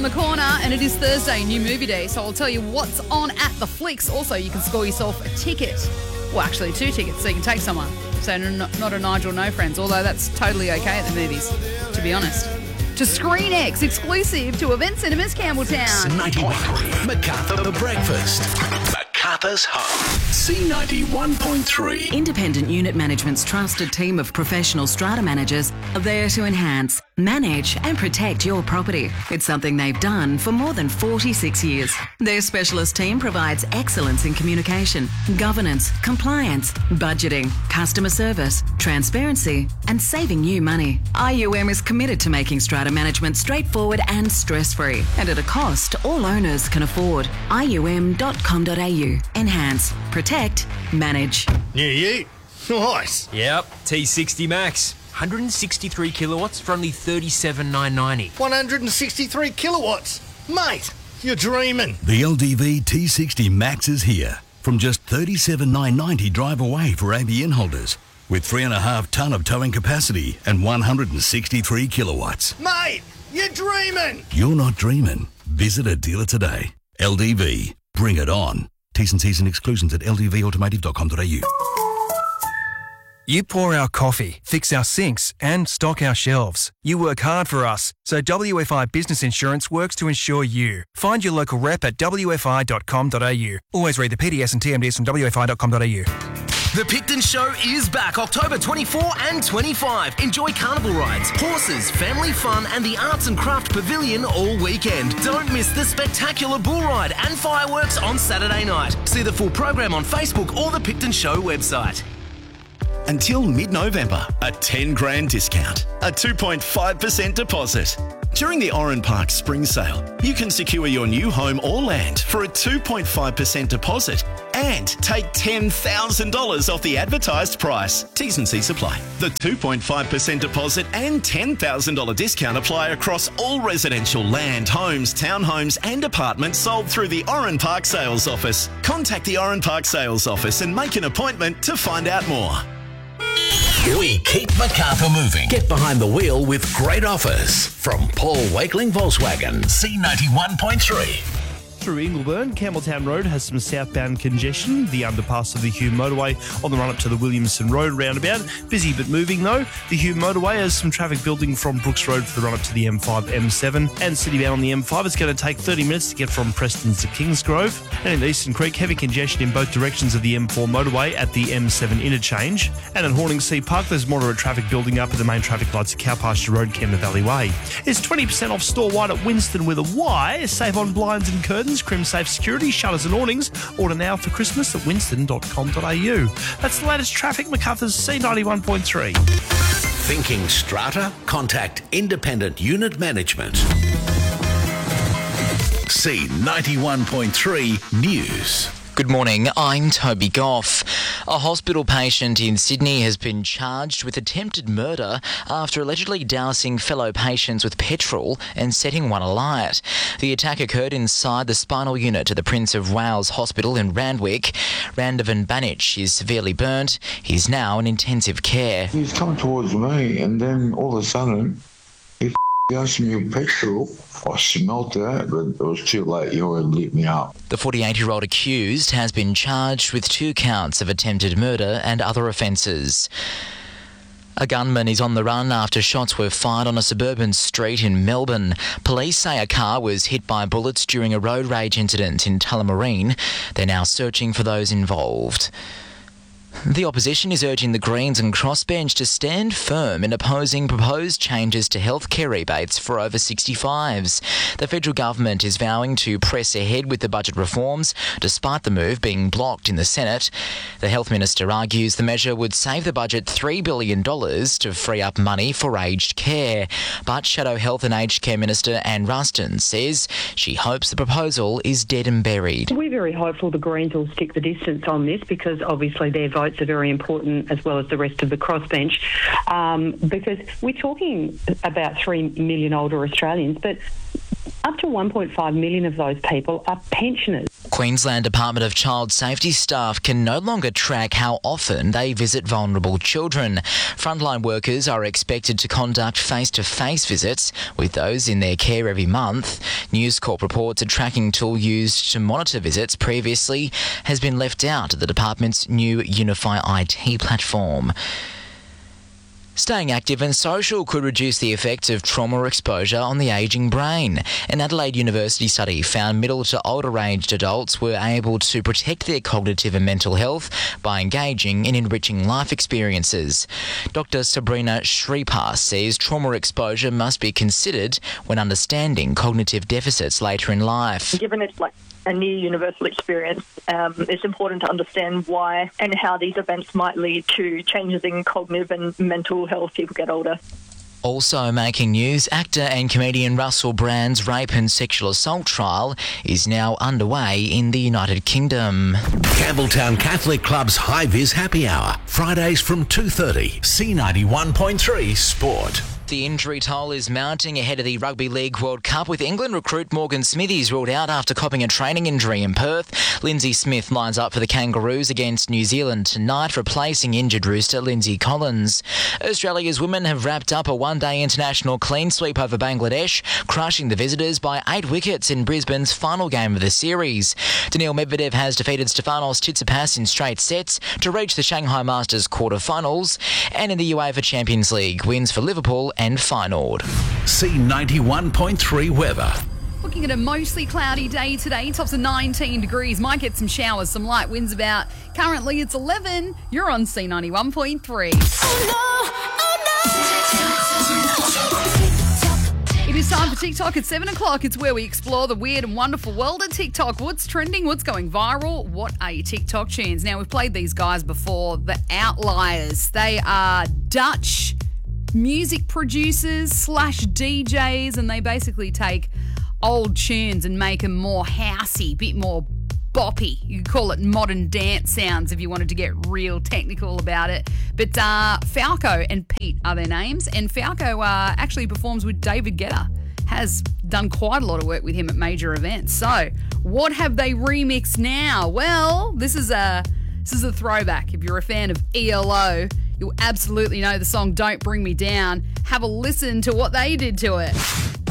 around the corner, and it is Thursday, new movie day, so I'll tell you what's on at the flicks. Also, you can score yourself a ticket. Well, actually 2 tickets, so you can take someone. So not a Nigel No Friends, although that's totally okay at the movies, to be honest. To ScreenX, exclusive to Event Cinemas, Campbelltown. 90.3 Macarthur Breakfast. Macarthur's Home. C91.3. Independent Unit Management's trusted team of professional strata managers are there to enhance, manage and protect your property. It's something they've done for more than 46 years. Their specialist team provides excellence in communication, governance, compliance, budgeting, customer service, transparency and saving you money. IUM is committed to making strata management straightforward and stress-free, and at a cost all owners can afford. IUM.com.au. Enhance, protect, manage. Yeah, you. Nice. Yep, T60 Max. 163 kilowatts for only $37,990. 163 kilowatts. Mate, you're dreaming. The LDV T60 Max is here. From just $37,990 drive away for ABN holders. With 3.5 tonne of towing capacity and 163 kilowatts. Mate, you're dreaming. You're not dreaming. Visit a dealer today. LDV. Bring it on. T's and C's and exclusions at ldvautomotive.com.au. You pour our coffee, fix our sinks and stock our shelves. You work hard for us, so WFI Business Insurance works to insure you. Find your local rep at wfi.com.au. Always read the PDS and TMDs from wfi.com.au. The Picton Show is back October 24 and 25. Enjoy carnival rides, horses, family fun and the Arts and Craft Pavilion all weekend. Don't miss the spectacular bull ride and fireworks on Saturday night. See the full program on Facebook or the Picton Show website. Until mid-November, a 10 grand discount, a 2.5% deposit. During the Oran Park Spring Sale, you can secure your new home or land for a 2.5% deposit and take $10,000 off the advertised price. T's and C's apply. The 2.5% deposit and $10,000 discount apply across all residential land, homes, townhomes and apartments sold through the Oran Park Sales Office. Contact the Oran Park Sales Office and make an appointment to find out more. We keep Macarthur moving. Get behind the wheel with great offers from Paul Wakeling Volkswagen. C91.3. Through Ingleburn, Campbelltown Road has some southbound congestion. The underpass of the Hume Motorway on the run-up to the Williamson Road roundabout. Busy but moving, though. The Hume Motorway has some traffic building from Brooks Road for the run-up to the M5, M7. And citybound on the M5, it's going to take 30 minutes to get from Preston to Kingsgrove. And in Eastern Creek, heavy congestion in both directions of the M4 motorway at the M7 interchange. And at Horningsea Park, there's moderate traffic building up at the main traffic lights at Cowpasture Road, Kemner Valley Way. It's 20% off store-wide at Winston with a Y. Save on blinds and curtains, Crim Safe Security, shutters and awnings. Order now for Christmas at winston.com.au. That's the latest traffic, Macarthur's C91.3. Thinking strata? Contact Independent Unit Management. C91.3 News. Good morning, I'm Toby Goff. A hospital patient in Sydney has been charged with attempted murder after allegedly dousing fellow patients with petrol and setting one alight. The attack occurred inside the spinal unit at the Prince of Wales Hospital in Randwick. Randovan Banich is severely burnt. He's now in intensive care. He was coming towards me and then all of a sudden he doused me with petrol. I smelt that, but it was too late. He already lit me up. The 48-year-old accused has been charged with 2 counts of attempted murder and other offences. A gunman is on the run after shots were fired on a suburban street in Melbourne. Police say a car was hit by bullets during a road rage incident in Tullamarine. They're now searching for those involved. The opposition is urging the Greens and Crossbench to stand firm in opposing proposed changes to healthcare rebates for over 65s. The federal government is vowing to press ahead with the budget reforms, despite the move being blocked in the Senate. The health minister argues the measure would save the budget $3 billion to free up money for aged care. But Shadow Health and Aged Care Minister Anne Ruston says she hopes the proposal is dead and buried. We're very hopeful the Greens will stick the distance on this because obviously their votes are very important, as well as the rest of the crossbench, because we're talking about 3 million older Australians, but Up to 1.5 million of those people are pensioners. Queensland Department of Child Safety staff can no longer track how often they visit vulnerable children. Frontline workers are expected to conduct face-to-face visits with those in their care every month. News Corp reports a tracking tool used to monitor visits previously has been left out of the department's new Unify IT platform. Staying active and social could reduce the effects of trauma exposure on the ageing brain. An Adelaide University study found middle to older aged adults were able to protect their cognitive and mental health by engaging in enriching life experiences. Dr. Sabrina Shripar says trauma exposure must be considered when understanding cognitive deficits later in life. Given it's like a near universal experience, it's important to understand why and how these events might lead to changes in cognitive and mental health as people get older. Also making news, actor and comedian Russell Brand's rape and sexual assault trial is now underway in the United Kingdom. Campbelltown Catholic Club's High Vis Happy Hour, Fridays from 2:30, C91.3 Sport. The injury toll is mounting ahead of the Rugby League World Cup, with England recruit Morgan Smithies ruled out after copping a training injury in Perth. Lindsay Smith lines up for the Kangaroos against New Zealand tonight, replacing injured rooster Lindsay Collins. Australia's women have wrapped up a one-day international clean sweep over Bangladesh, crushing the visitors by 8 wickets in Brisbane's final game of the series. Daniil Medvedev has defeated Stefanos Tsitsipas in straight sets to reach the Shanghai Masters quarter-finals, and in the UEFA Champions League, wins for Liverpool and Feyenoord. C91.3 weather. Looking at a mostly cloudy day today, tops of 19 degrees. Might get some showers, some light winds about. Currently it's 11. You're on C91.3. It is time for TikTok at 7 o'clock. It's where we explore the weird and wonderful world of TikTok. What's trending? What's going viral? What are your TikTok tunes? Now, we've played these guys before, the Outliers. They are Dutch music producers / DJs, and they basically take old tunes and make them more housey, bit more boppy. You could call it modern dance sounds if you wanted to get real technical about it. But Falco and Pete are their names, and Falco actually performs with David Guetta. Has done quite a lot of work with him at major events. So what have they remixed now? Well, this is a throwback. If you're a fan of ELO, you'll absolutely know the song Don't Bring Me Down. Have a listen to what they did to it.